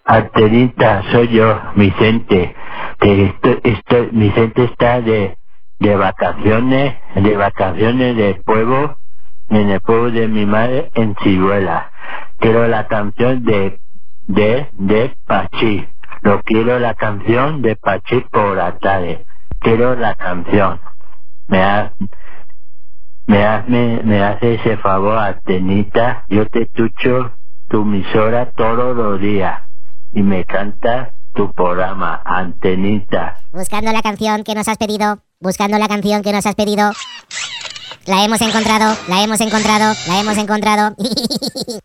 Antenita, soy yo, Vicente. Vicente está de vacaciones del pueblo, en el pueblo de mi madre, en Ciruela. Quiero la canción de Pachí. No quiero la canción de Pachí por la tarde. Quiero la canción. Me hace ese favor, Antenita. Yo te escucho tu emisora todos los días y me canta tu programa, Antenita. Buscando la canción que nos has pedido. Buscando la canción que nos has pedido. La hemos encontrado. La hemos encontrado. La hemos encontrado.